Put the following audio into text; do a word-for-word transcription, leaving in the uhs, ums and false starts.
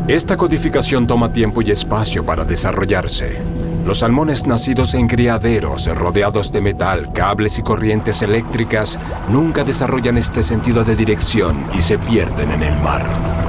Esta codificación toma tiempo y espacio para desarrollarse. Los salmones nacidos en criaderos, rodeados de metal, cables y corrientes eléctricas, nunca desarrollan este sentido de dirección y se pierden en el mar.